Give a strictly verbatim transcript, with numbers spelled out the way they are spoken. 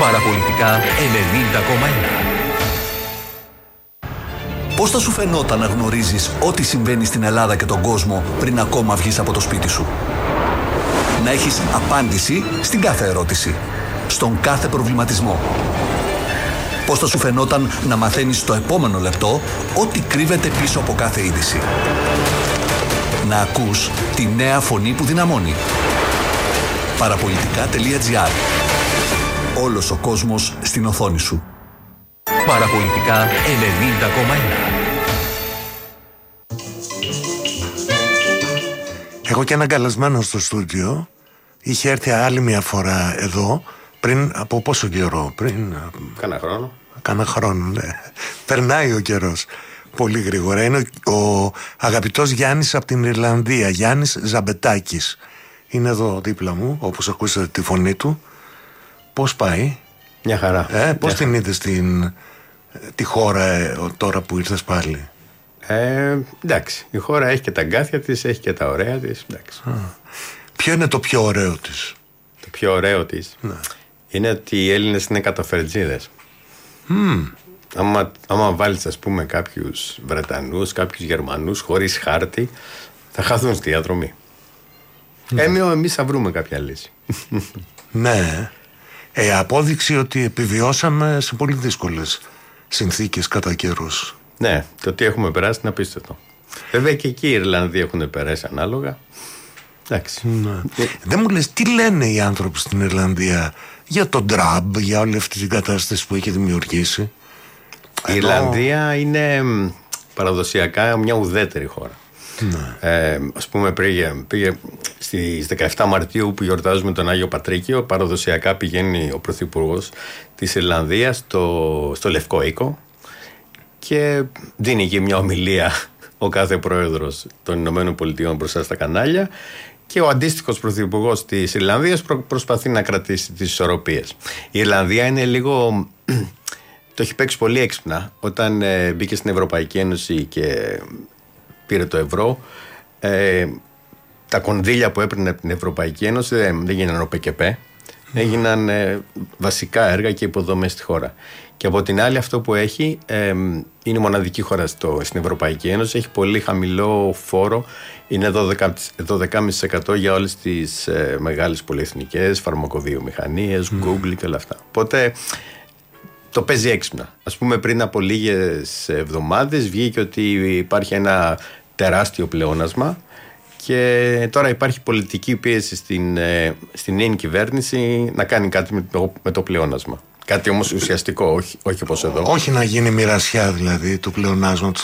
Παραπολιτικά ενενήντα κόμμα ένα. Πώς θα σου φαινόταν να γνωρίζεις ό,τι συμβαίνει στην Ελλάδα και τον κόσμο πριν ακόμα βγεις από το σπίτι σου? Να έχεις απάντηση στην κάθε ερώτηση, στον κάθε προβληματισμό. Πώς θα σου φαινόταν να μαθαίνεις το επόμενο λεπτό ό,τι κρύβεται πίσω από κάθε είδηση? Να ακούς τη νέα φωνή που δυναμώνει. Παραπολιτικά τελεία τζι άρ. Όλος ο κόσμος στην οθόνη σου. Παραπολιτικά ενενήντα κόμμα ένα. Έχω και έναν καλεσμένο στο στούντιο. Είχε έρθει άλλη μια φορά εδώ πριν από πόσο καιρό? Πριν... Κάνα χρόνο. Κάνα χρόνο, ναι. Περνάει ο καιρός πολύ γρήγορα. Είναι ο, ο αγαπητός Γιάννης από την Ιρλανδία, Γιάννης Ζαμπετάκης. Είναι εδώ δίπλα μου, όπως ακούσατε τη φωνή του. Πώς πάει? Μια χαρά. Ε, πώς Μια την είδες την, τη χώρα ε, τώρα που ήρθες πάλι? Ε, εντάξει, η χώρα έχει και τα αγκάθια της, έχει και τα ωραία της. Εντάξει. Α, ποιο είναι το πιο ωραίο της? Το πιο ωραίο της, ναι, είναι ότι οι Έλληνες είναι καταφερτζίδες. Mm. Άμα, άμα βάλεις, ας πούμε, κάποιους Βρετανούς, κάποιους Γερμανούς χωρίς χάρτη, θα χαθούν στη διαδρομή. Mm. Ε, εμείς θα βρούμε κάποια λύση. Ναι. Ε, απόδειξη ότι επιβιώσαμε σε πολύ δύσκολες συνθήκες κατά καιρούς. Ναι, το τι έχουμε περάσει είναι απίστευτο. Βέβαια και εκεί οι Ιρλανδοί έχουν περάσει ανάλογα. Εντάξει. Ναι. Ε, δεν μου λες τι λένε οι άνθρωποι στην Ιρλανδία για τον Τραμπ, για όλη αυτή την κατάσταση που έχει δημιουργήσει? Η Ενώ... Ιρλανδία είναι παραδοσιακά μια ουδέτερη χώρα. Ναι. Ε, ας πούμε πήγε, πήγε στις δεκαεφτά Μαρτίου που γιορτάζουμε τον Άγιο Πατρίκιο, παραδοσιακά πηγαίνει ο Πρωθυπουργός της Ιρλανδίας στο, στο Λευκό Οίκο και δίνει εκεί μια ομιλία ο κάθε πρόεδρος των Ηνωμένων Πολιτειών μπροστά στα κανάλια και ο αντίστοιχος πρωθυπουργός της Ιρλανδίας προ, προσπαθεί να κρατήσει τις ισορροπίες. Η Ιρλανδία είναι λίγο... το έχει παίξει πολύ έξυπνα όταν ε, μπήκε στην Ευρωπαϊκή Ένωση και πήρε το ευρώ. Ε, τα κονδύλια που έπαιρνε από την Ευρωπαϊκή Ένωση δεν, δεν γίνανε ο ΠΚΠ. Έγιναν ε, βασικά έργα και υποδομές στη χώρα. Και από την άλλη αυτό που έχει ε, είναι μοναδική χώρα στο, στην Ευρωπαϊκή Ένωση. Έχει πολύ χαμηλό φόρο. Είναι δώδεκα κόμμα πέντε τοις εκατό για όλες τις ε, μεγάλες πολυεθνικές, φαρμακοβιομηχανίες, mm. Google και όλα αυτά. Οπότε το παίζει έξυπνα. Ας πούμε πριν από λίγες εβδομάδες βγήκε ότι υπάρχει ένα τεράστιο πλεόνασμα και τώρα υπάρχει πολιτική πίεση στην, στην νέη κυβέρνηση να κάνει κάτι με το, με το πλεόνασμα. Κάτι όμως ουσιαστικό, όχι, όχι όπως εδώ. Όχι να γίνει μοιρασιά δηλαδή του πλεονάσματος